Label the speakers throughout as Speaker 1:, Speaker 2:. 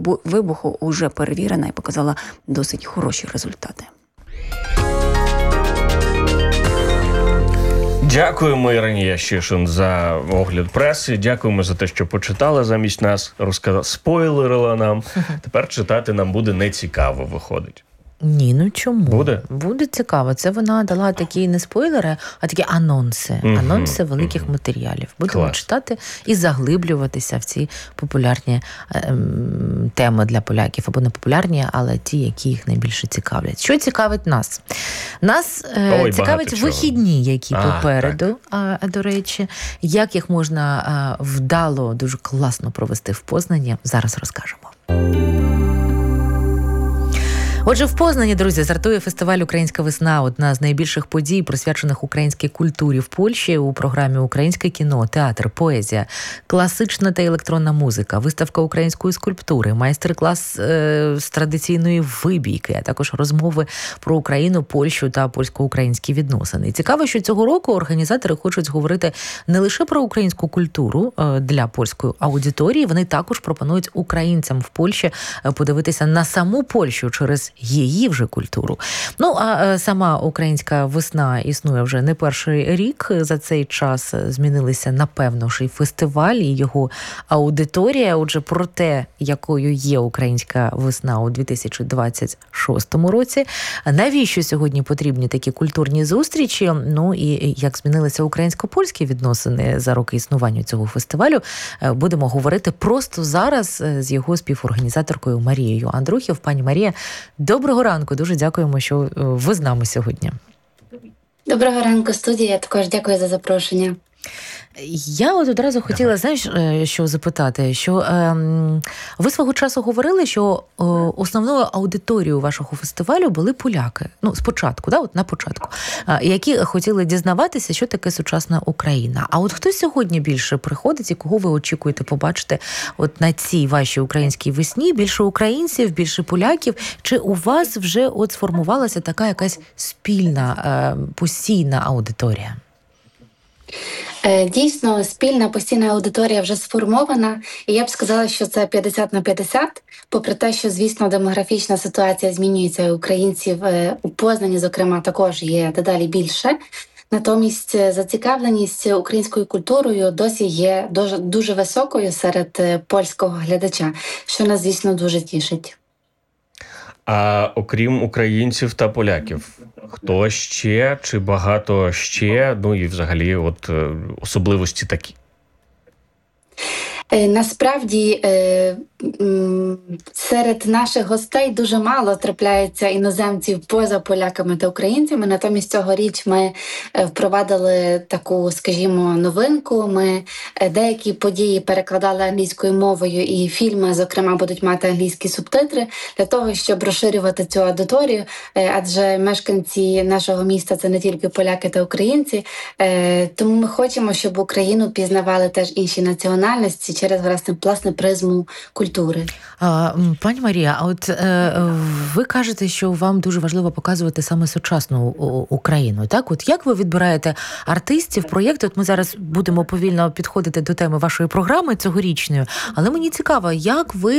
Speaker 1: вибуху вже перевірена і показала досить хороші результати.
Speaker 2: Дякуємо Ірині Ящишин за огляд преси. Дякуємо за те, що почитала замість нас, спойлерила нам. Тепер читати нам буде нецікаво, виходить.
Speaker 3: Ні, ну чому?
Speaker 2: Буде?
Speaker 3: Буде цікаво. Це вона дала такі не спойлери, а такі анонси. Анонси великих матеріалів. Будемо читати і заглиблюватися в ці популярні теми для поляків. Або не популярні, але ті, які їх найбільше цікавлять. Що цікавить нас? Нас цікавить вихідні, які попереду, до речі. Як їх можна вдало, дуже класно провести в Познані, зараз розкажемо. Отже, в Познані, друзі, стартує фестиваль «Українська весна», одна з найбільших подій, присвячених українській культурі в Польщі. У програмі українське кіно, театр, поезія, класична та електронна музика, виставка української скульптури, майстер-клас з традиційної вибійки, а також розмови про Україну, Польщу та польсько-українські відносини. І цікаво, що цього року організатори хочуть говорити не лише про українську культуру для польської аудиторії, вони також пропонують українцям в Польщі подивитися на саму Польщу через її вже культуру. Ну, а сама українська весна існує вже не перший рік. За цей час змінилися, напевно, ж і фестиваль, і його аудиторія. Отже, про те, якою є українська весна у 2026 році, навіщо сьогодні потрібні такі культурні зустрічі, ну і як змінилися українсько-польські відносини за роки існування цього фестивалю, будемо говорити просто зараз з його співорганізаторкою Марією Андрухів. Пані Марія, доброго ранку. Дуже дякуємо, що ви з нами сьогодні.
Speaker 4: Доброго ранку, студія. Також дякую за запрошення.
Speaker 3: Я от одразу хотіла, знаєш, що запитати, що ви свого часу говорили, що основною аудиторією вашого фестивалю були поляки. Ну, спочатку, да, от на початку, які хотіли дізнаватися, що таке сучасна Україна. А от хто сьогодні більше приходить і кого ви очікуєте побачити от на цій вашій українській весні? Більше українців, більше поляків? Чи у вас вже от сформувалася така якась спільна, постійна аудиторія?
Speaker 4: Дійсно, спільна постійна аудиторія вже сформована, і я б сказала, що це 50/50, попри те, що, звісно, демографічна ситуація змінюється, українців у Познані, зокрема, також є дедалі більше. Натомість зацікавленість українською культурою досі є дуже високою серед польського глядача, що нас, звісно, дуже тішить.
Speaker 2: А окрім українців та поляків, хто ще, чи багато ще, ну і взагалі от особливості такі?
Speaker 4: Насправді, серед наших гостей дуже мало трапляється іноземців поза поляками та українцями. Натомість цьогоріч ми впровадили таку, скажімо, новинку. Ми деякі події перекладали англійською мовою, і фільми, зокрема, будуть мати англійські субтитри для того, щоб розширювати цю аудиторію. Адже мешканці нашого міста – це не тільки поляки та українці. Тому ми хочемо, щоб Україну пізнавали теж інші національності через, власне, призму культури.
Speaker 3: Пані Марія, а от ви кажете, що вам дуже важливо показувати саме сучасну Україну, так? От як ви відбираєте артистів, проєкти? От ми зараз будемо повільно підходити до теми вашої програми цьогорічної, але мені цікаво, як ви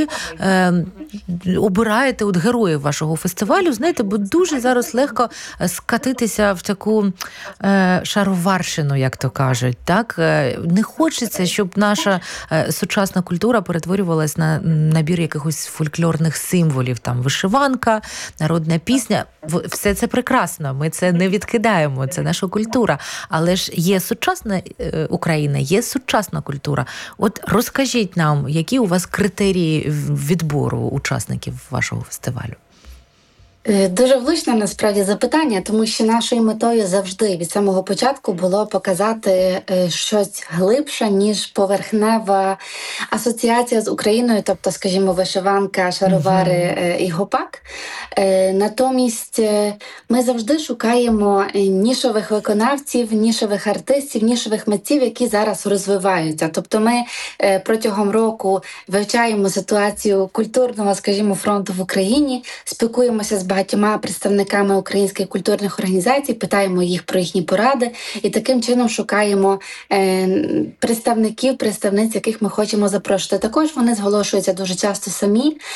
Speaker 3: обираєте от героїв вашого фестивалю, знаєте, бо дуже зараз легко скатитися в таку шароварщину, як то кажуть, так? Не хочеться, щоб наша сучасна культура перетворювалась на набір якихось фольклорних символів, там вишиванка, народна пісня. Все це прекрасно, ми це не відкидаємо, це наша культура. Але ж є сучасна Україна, є сучасна культура. От розкажіть нам, які у вас критерії відбору учасників вашого фестивалю?
Speaker 4: Дуже влучне, насправді, запитання, тому що нашою метою завжди від самого початку було показати щось глибше, ніж поверхнева асоціація з Україною, тобто, скажімо, вишиванка, шаровари і гопак. Натомість ми завжди шукаємо нішових виконавців, нішових артистів, нішових митців, які зараз розвиваються. Тобто ми протягом року вивчаємо ситуацію культурного, скажімо, фронту в Україні, спілкуємося з багатьма представниками українських культурних організацій, питаємо їх про їхні поради і таким чином шукаємо представниць, яких ми хочемо запрошувати. Також вони зголошуються дуже часто самі.